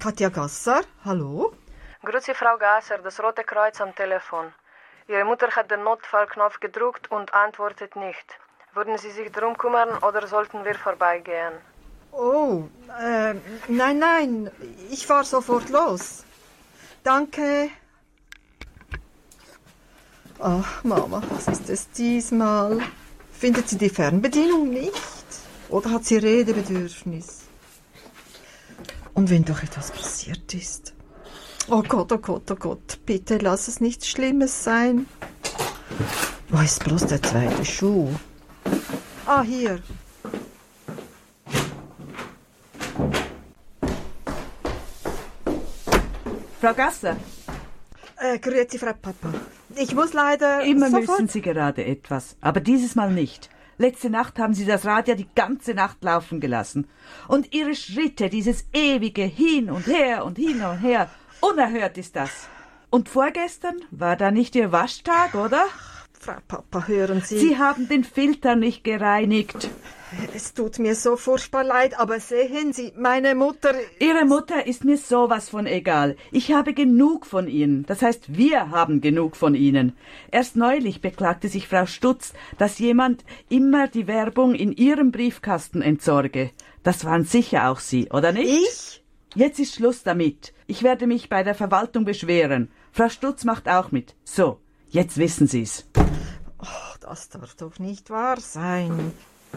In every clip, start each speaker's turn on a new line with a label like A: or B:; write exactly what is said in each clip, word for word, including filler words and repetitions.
A: Katja Gasser, hallo?
B: Grüezi, Frau Gasser, das Rote Kreuz am Telefon. Ihre Mutter hat den Notfallknopf gedrückt und antwortet nicht. Würden Sie sich darum kümmern oder sollten wir vorbeigehen?
A: Oh, äh, nein, nein, ich fahr sofort los. Danke. Ach, Mama, was ist es diesmal? Findet sie die Fernbedienung nicht? Oder hat sie Redebedürfnis? Und wenn doch etwas passiert ist? Oh Gott, oh Gott, oh Gott, bitte lass es nichts Schlimmes sein. Wo ist bloß der zweite Schuh? Ah, hier.
C: Frau Gasser.
A: Äh, grüezi, Frau Papa. Ich muss leider
C: Immer
A: sofort...
C: müssen Sie gerade etwas, aber dieses Mal nicht. Letzte Nacht haben Sie das Rad ja die ganze Nacht laufen gelassen. Und Ihre Schritte, dieses ewige Hin und Her und Hin und Her, unerhört ist das. Und vorgestern war da nicht Ihr Waschtag, oder?
A: Frau Papa, hören Sie...
C: Sie haben den Filter nicht gereinigt.
A: Es tut mir so furchtbar leid, aber sehen Sie, meine Mutter...
C: Ihre Mutter ist mir sowas von egal. Ich habe genug von Ihnen. Das heißt, wir haben genug von Ihnen. Erst neulich beklagte sich Frau Stutz, dass jemand immer die Werbung in ihrem Briefkasten entsorge. Das waren sicher auch Sie, oder nicht?
A: Ich?
C: Jetzt ist Schluss damit. Ich werde mich bei der Verwaltung beschweren. Frau Stutz macht auch mit. So, jetzt wissen Sie's.
A: Oh, das darf doch nicht wahr sein.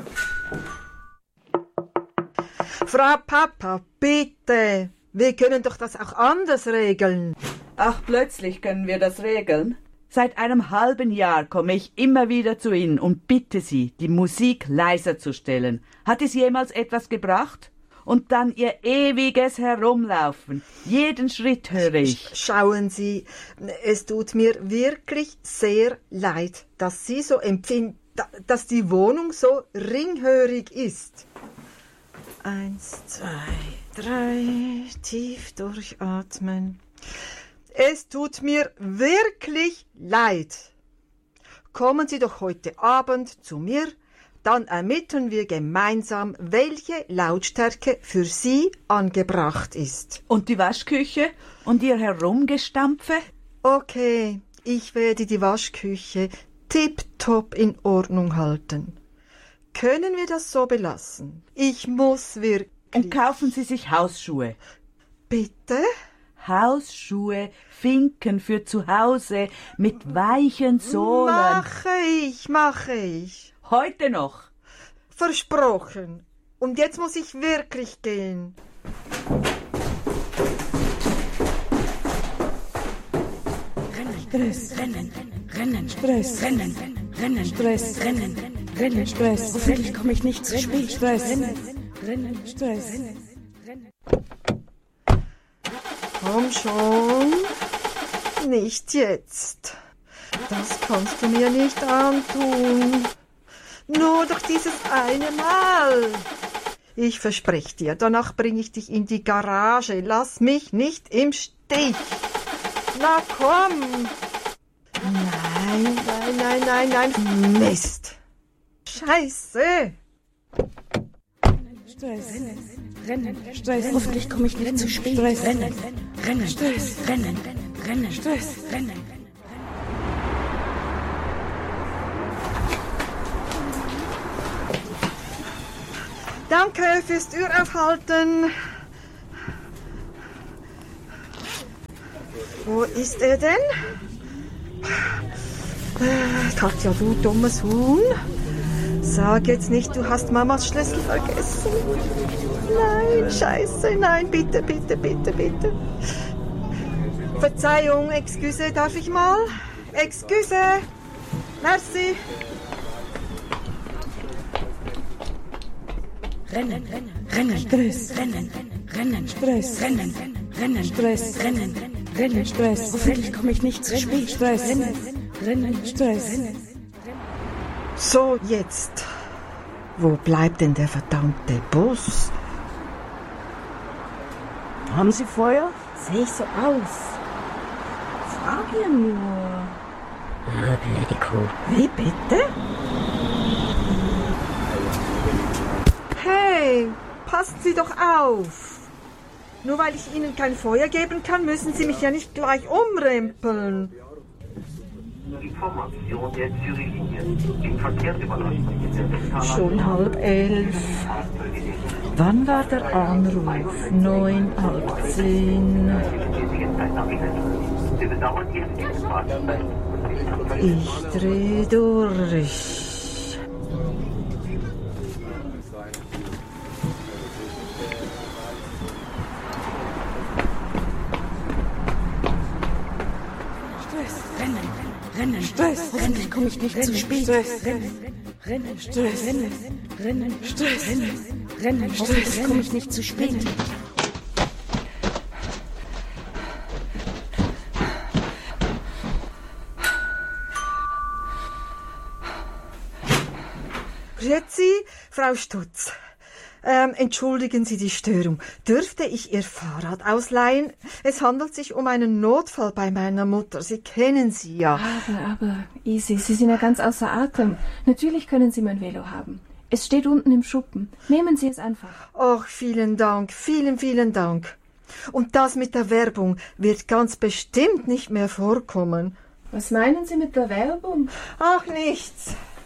A: Frau Papa, bitte, wir können doch das auch anders regeln.
C: Ach, plötzlich können wir das regeln? Seit einem halben Jahr komme ich immer wieder zu Ihnen und bitte Sie, die Musik leiser zu stellen. Hat es jemals etwas gebracht? Und dann Ihr ewiges Herumlaufen. Jeden Schritt höre ich.
A: Schauen Sie, es tut mir wirklich sehr leid, dass Sie so empfinden, dass die Wohnung so ringhörig ist. Eins, zwei, drei, tief durchatmen. Es tut mir wirklich leid. Kommen Sie doch heute Abend zu mir, dann ermitteln wir gemeinsam, welche Lautstärke für Sie angebracht ist.
C: Und die Waschküche und Ihr Herumgestampfe?
A: Okay, ich werde die Waschküche tipptopp in Ordnung halten. Können wir das so belassen? Ich muss wirklich...
C: Und kaufen Sie sich Hausschuhe.
A: Bitte?
C: Hausschuhe, Finken für zu Hause mit weichen Sohlen.
A: Mache ich, mache ich.
C: Heute noch.
A: Versprochen. Und jetzt muss ich wirklich gehen.
D: Stress, Rennen, Rennen, Stress, Rennen, Rennen, Stress, Rennen, Rennen, Stress. Hoffentlich komme ich nicht zu spät. Stress, Rennen, Rennen, Stress.
A: Komm schon. Nicht jetzt. Das kannst du mir nicht antun. Nur doch dieses eine Mal. Ich verspreche dir, danach bringe ich dich in die Garage. Lass mich nicht im Stich. Na komm! Nein, nein, nein, nein, nein. Mist! Scheiße!
D: Stress, Rennen, Stress. Hoffentlich komme ich nicht zu spät. Stress, Rennen, Rennen, Stress, Rennen, Rennen, Stress, Rennen.
A: Danke fürs Türaufhalten. Wo ist er denn? Äh, Katja, du dummes Huhn. Sag jetzt nicht, du hast Mamas Schlüssel vergessen. Nein, scheiße, nein, bitte, bitte, bitte, bitte. Verzeihung, excuse, darf ich mal? Excuse. Merci.
D: Rennen, Rennen, Stress, Rennen, Rennen, Stress, Rennen, Rennen, Stress, Rennen, Rennen, Stress. Hoffentlich komme ich nicht zu spät. Stress, Rennen, Rennen, Stress.
A: So, jetzt. Wo bleibt denn der verdammte Bus?
E: Haben Sie Feuer?
A: Sehe ich so aus?
E: Frag ja nur.
F: Ah, blöde Kuh.
A: Wie bitte? Hey, passen Sie doch auf. Nur weil ich Ihnen kein Feuer geben kann, müssen Sie mich ja nicht gleich umrempeln.
G: Information der Zürich-Linie. Im Verkehrsüberlassung in der Zentrale.
A: Schon halb elf. Wann war der Anruf? Neun, halb zehn.
G: Wir bedauern Ihre Gegenwart.
A: Ich dreh durch.
D: Rennen, Stress, hoffentlich komme ich nicht zu spät. Stress, rennen, rennen, Stress, rennen, rennen, Stress, rennen, rennen, hoffentlich komme ich nicht zu spät.
A: Grüezi, Frau Stutz. Ähm, entschuldigen Sie die Störung. Dürfte ich Ihr Fahrrad ausleihen? Es handelt sich um einen Notfall bei meiner Mutter. Sie kennen sie ja.
H: Aber, aber, Isi, Sie sind ja ganz außer Atem. Natürlich können Sie mein Velo haben. Es steht unten im Schuppen. Nehmen Sie es einfach.
A: Ach, vielen Dank, vielen, vielen Dank. Und das mit der Werbung wird ganz bestimmt nicht mehr vorkommen.
H: Was meinen Sie mit der Werbung?
A: Ach, nichts.